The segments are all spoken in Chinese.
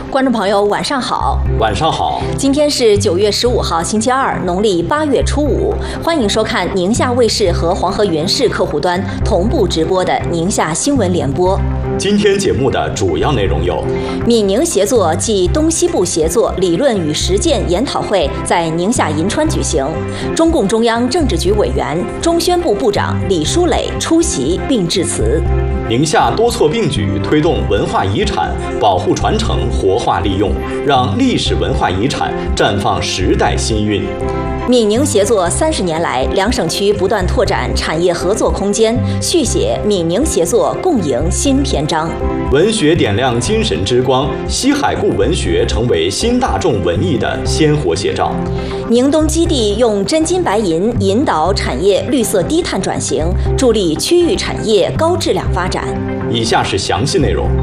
观众朋友，晚上好。 晚上好。 今天是9月15号，星期二，农历8月初5。欢迎收看宁夏卫视和黄河源市客户端同步直播的宁夏新闻联播。 今天节目的主要内容有： 闽宁协作暨东西部协作理论与实践研讨会在宁夏银川举行，中共中央政治局委员、中宣部部长李书磊出席并致辞。 宁夏多措并举，推动文化遗产保护传承、活化利用，让历史文化遗产绽放时代新韵。 闽宁协作30年来，两省区不断拓展产业合作空间，续写闽宁协作共赢新篇章。 文学点亮精神之光，西海固文学成为新大众文艺的鲜活写照。 宁东基地用真金白银引导产业绿色低碳转型，助力区域产业高质量发展。 以下是详细内容。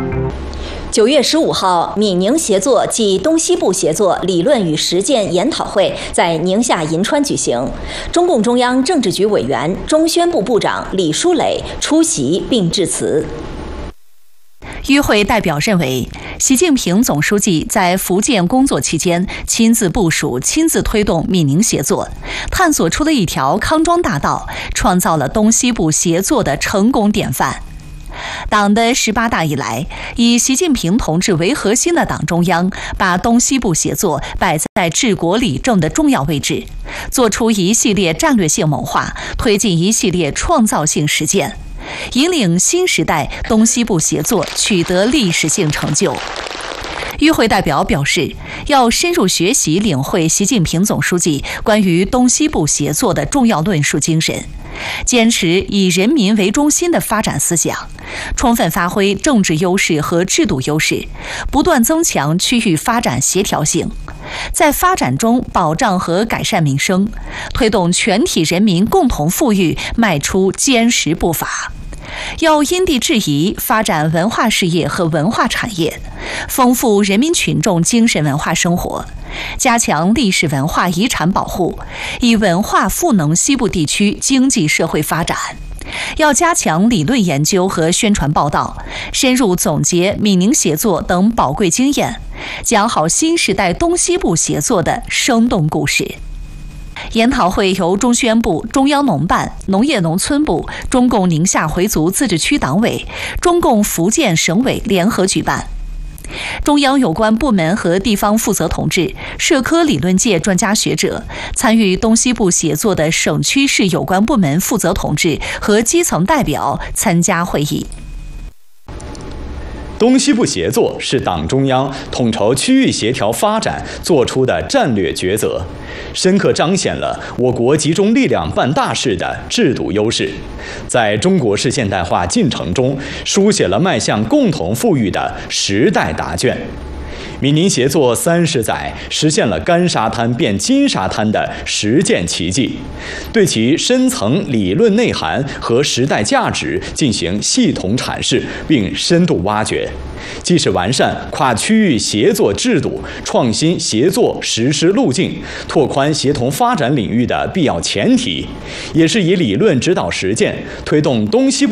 9月15号，闽宁协作暨东西部协作理论与实践研讨会在宁夏银川举行，中共中央政治局委员、中宣部部长李书磊出席并致辞。 与会代表认为，习近平总书记在福建工作期间亲自部署、亲自推动闽宁协作，探索出了一条康庄大道，创造了东西部协作的成功典范。党的18大以来，以习近平同志为核心的党中央把东西部协作摆在治国理政的重要位置，做出一系列战略性谋划，推进一系列创造性实践，引领新时代东西部协作取得历史性成就。与会代表表示，要深入学习领会习近平总书记关于东西部协作的重要论述精神，坚持以人民为中心的发展思想，充分发挥政治优势和制度优势，不断增强区域发展协调性，在发展中保障和改善民生，推动全体人民共同富裕迈出坚实步伐。要因地制宜发展文化事业和文化产业，丰富人民群众精神文化生活，加强历史文化遗产保护，以文化赋能西部地区经济社会发展。要加强理论研究和宣传报道，深入总结闽宁协作等宝贵经验，讲好新时代东西部协作的生动故事。研讨会由中宣部、中央农办、农业农村部、中共宁夏回族自治区党委、中共福建省委联合举办。中央有关部门和地方负责同志、社科理论界专家学者，参与东西部协作的省区市有关部门负责同志和基层代表参加会议。 东西部协作是党中央统筹区域协调发展做出的战略抉择，深刻彰显了我国集中力量办大事的制度优势，在中国式现代化进程中书写了迈向共同富裕的时代答卷。闽宁协作30载，实现了干沙滩变金沙滩的实践奇迹，对其深层理论内涵和时代价值进行系统阐释并深度挖掘，既是完善跨区域协作制度、创新协作实施路径、拓宽协同发展领域的必要前提，也是以理论指导实践，推动东西部